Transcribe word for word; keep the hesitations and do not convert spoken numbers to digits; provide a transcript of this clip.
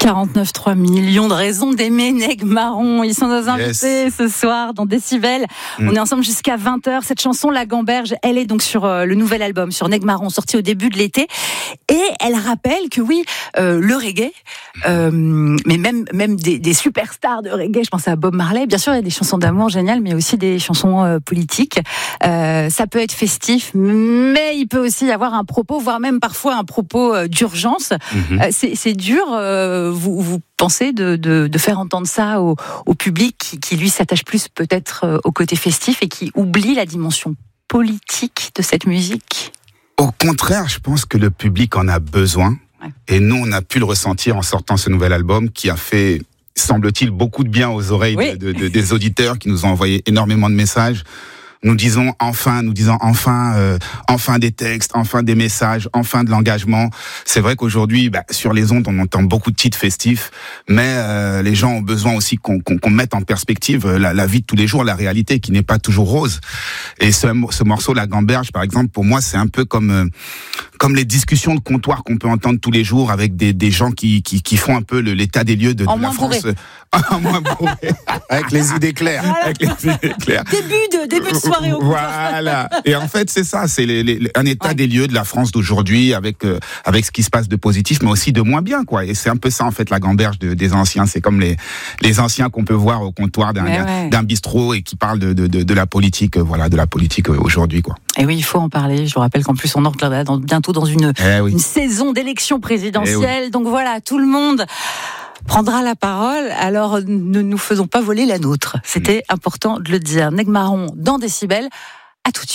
quarante-neuf, trois millions de raisons d'aimer Neg Marron. Ils sont nos invités yes. ce soir dans Décibel. Mm. On est ensemble jusqu'à vingt heures. Cette chanson, La Gamberge, elle est donc sur euh, le nouvel album, sur Neg Marron, sorti au début de l'été. Et elle rappelle que oui, euh, le reggae, euh, mais même, même des, des superstars de reggae, je pense à Bob Marley, bien sûr, il y a des chansons d'amour géniales, mais aussi des chansons euh, politiques. Euh, ça peut être festif, mais il peut aussi y avoir un propos, voire même parfois un propos euh, d'urgence. Mm-hmm. Euh, c'est, c'est dur, euh, vous, vous pensez, de, de, de faire entendre ça au, au public qui, qui, lui, s'attache plus peut-être euh, au côté festif et qui oublie la dimension politique de cette musique? Au contraire, je pense que le public en a besoin. Ouais. Et nous, on a pu le ressentir en sortant ce nouvel album qui a fait, semble-t-il, beaucoup de bien aux oreilles oui. de, de, des auditeurs qui nous ont envoyé énormément de messages. Nous disons enfin, nous disons enfin, euh, enfin des textes, enfin des messages, enfin de l'engagement. C'est vrai qu'aujourd'hui, bah, sur les ondes, on entend beaucoup de titres festifs, mais euh, les gens ont besoin aussi qu'on, qu'on, qu'on mette en perspective la, la vie de tous les jours, la réalité qui n'est pas toujours rose. Et ce, ce morceau, La Gamberge, par exemple, pour moi, c'est un peu comme euh, comme les discussions de comptoir qu'on peut entendre tous les jours avec des, des gens qui, qui, qui font un peu le, l'état des lieux de, de la France. En moins bourré. Avec les idées claires. Voilà. Avec les idées claires. Début de, début de soirée au Voilà. Et en fait, c'est ça, c'est les, les, un état ouais. des lieux de la France d'aujourd'hui avec, euh, avec ce qui se passe de positif, mais aussi de moins bien, quoi. Et c'est un peu ça, en fait, la gamberge de, des anciens. C'est comme les, les anciens qu'on peut voir au comptoir d'un, d'un, ouais. d'un bistrot et qui parlent de, de, de, de la politique, euh, voilà, de la politique euh, aujourd'hui, quoi. Et oui, il faut en parler. Je vous rappelle qu'en plus, on entre là, dans, bientôt dans une, eh oui. une saison d'élections présidentielles. Eh oui. Donc voilà, tout le monde prendra la parole, alors ne nous faisons pas voler la nôtre. C'était mmh. important de le dire. Neg Marron dans Décibel, à tout de suite.